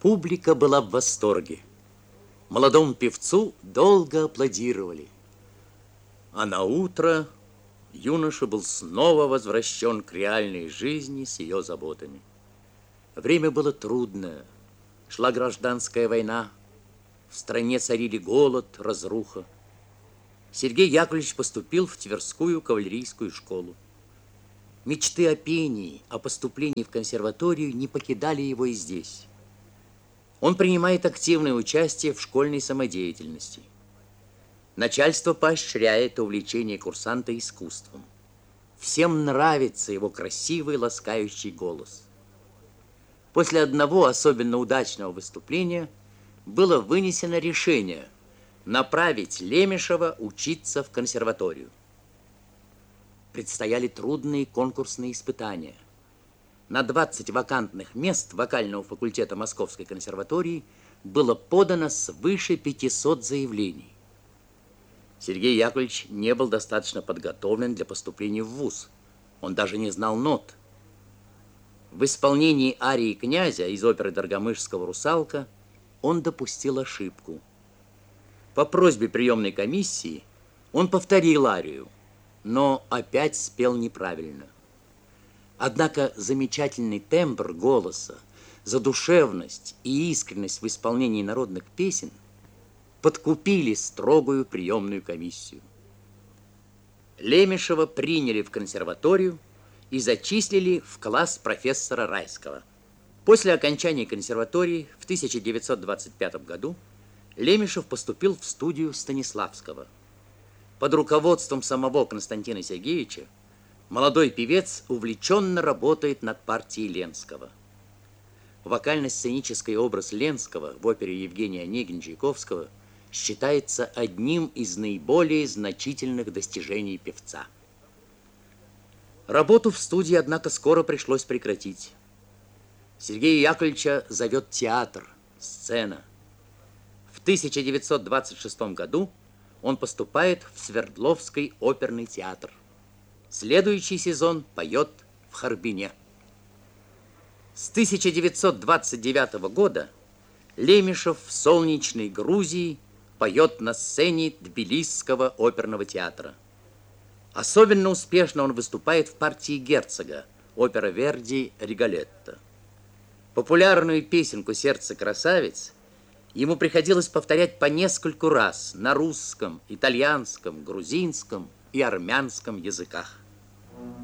Публика была в восторге. Молодому певцу долго аплодировали. А на утро юноша был снова возвращен к реальной жизни с ее заботами. Время было трудное. Шла гражданская война. В стране царили голод, разруха. Сергей Яковлевич поступил в Тверскую кавалерийскую школу. Мечты о пении, о поступлении в консерваторию не покидали его и здесь. Он принимает активное участие в школьной самодеятельности. Начальство поощряет увлечение курсанта искусством. Всем нравится его красивый, ласкающий голос. После одного особенно удачного выступления было вынесено решение направить Лемешева учиться в консерваторию. Предстояли трудные конкурсные испытания. На 20 вакантных мест вокального факультета Московской консерватории было подано свыше 500 заявлений. Сергей Яковлевич не был достаточно подготовлен для поступления в вуз. Он даже не знал нот. В исполнении арии «Князя» из оперы Доргомышского «Русалка» он допустил ошибку. По просьбе приемной комиссии он повторил арию, но опять спел неправильно. Однако замечательный тембр голоса, задушевность и искренность в исполнении народных песен подкупили строгую приемную комиссию. Лемешева приняли в консерваторию и зачислили в класс профессора Райского. После окончания консерватории в 1925 году Лемешев поступил в студию Станиславского. Под руководством самого Константина Сергеевича молодой певец увлеченно работает над партией Ленского. Вокально-сценический образ Ленского в опере Евгения Онегина-Чайковского считается одним из наиболее значительных достижений певца. Работу в студии, однако, скоро пришлось прекратить. Сергея Яковлевича зовет театр, сцена. В 1926 году он поступает в Свердловский оперный театр. Следующий сезон поет в Харбине. С 1929 года Лемешев в солнечной Грузии поет на сцене Тбилисского оперного театра. Особенно успешно он выступает в партии Герцога, опера Верди «Риголетто». Популярную песенку «Сердце красавиц» ему приходилось повторять по нескольку раз на русском, итальянском, грузинском и армянском языках.